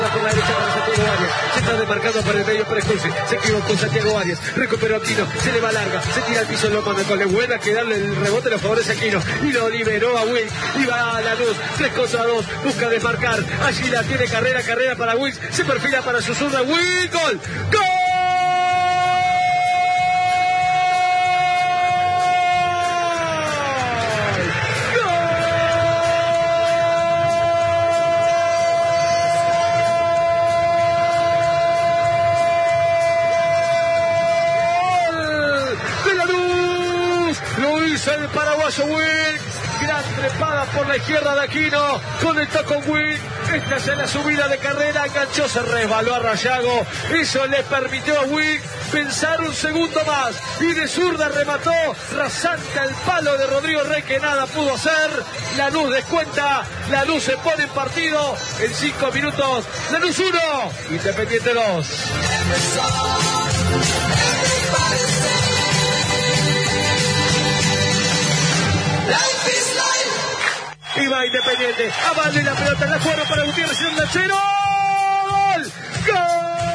Por la derecha para Santiago Arias, se está demarcando por el medio para Escursi, se equivocó Santiago Arias, recuperó Aquino, se le va larga, se tira al piso, lo manda con le vuelve a quedarle el rebote, lo favorece Aquino y lo liberó a Wilks y va a Lanús, 3 contra 2, busca desmarcar, allí la tiene carrera para Wilks, se perfila para su zurda, Wilks, gol, ¡gol! Lo hizo el paraguayo Wilks, gran trepada por la izquierda de Aquino, conectó con Wilks, esta es la subida de carrera, enganchó, se resbaló a Rayago, eso le permitió a Wilks pensar un segundo más, y de zurda remató, rasante al palo de Rodrigo Rey que nada pudo hacer, Lanús descuenta, Lanús se pone en partido, en 5 minutos, Lanús 1, Independiente 2. Y va Independiente, avale la pelota en la cuadra para Gutiérrez y el Nachero. ¡Gol! ¡Gol!